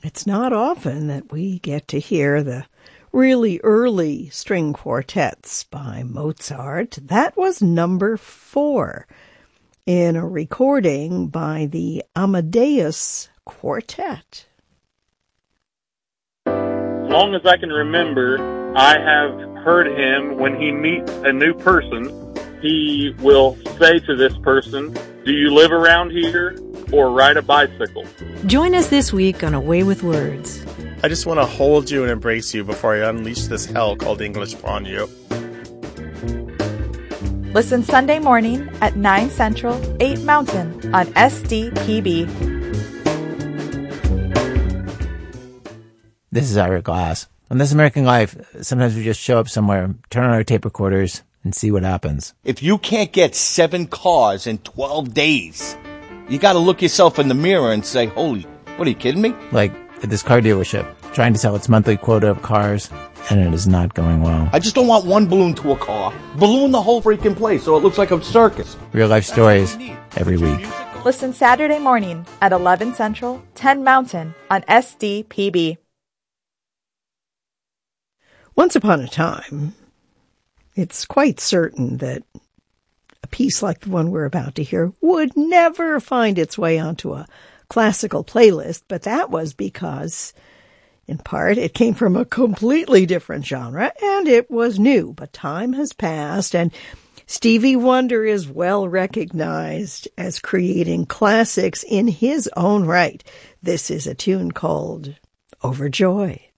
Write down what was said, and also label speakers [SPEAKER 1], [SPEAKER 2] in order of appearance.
[SPEAKER 1] It's not often that we get to hear the really early string quartets by Mozart. That was number 4 in a recording by the Amadeus Quartet.
[SPEAKER 2] As long as I can remember, I have heard him when he meets a new person. He will say to this person, "Do you live around here or ride a bicycle?"
[SPEAKER 3] Join us this week on A Way with Words.
[SPEAKER 4] I just want to hold you and embrace you before I unleash this hell called English upon you.
[SPEAKER 5] Listen Sunday morning at 9 Central, 8 Mountain on SDPB.
[SPEAKER 6] This is Ira Glass. On This American Life, sometimes we just show up somewhere, turn on our tape recorders, and see what happens.
[SPEAKER 7] If you can't get 7 cars in 12 days, you got to look yourself in the mirror and say, holy, what, are you kidding me?
[SPEAKER 6] Like at this car dealership, trying to sell its monthly quota of cars, and it is not going well.
[SPEAKER 7] I just don't want one balloon to a car. Balloon the whole freaking place so it looks like a circus.
[SPEAKER 6] Real life stories every week.
[SPEAKER 5] Listen Saturday morning at 11 Central, 10 Mountain on SDPB.
[SPEAKER 1] Once upon a time, it's quite certain that a piece like the one we're about to hear would never find its way onto a classical playlist, but that was because, in part, it came from a completely different genre, and it was new. But time has passed, and Stevie Wonder is well recognized as creating classics in his own right. This is a tune called Overjoyed.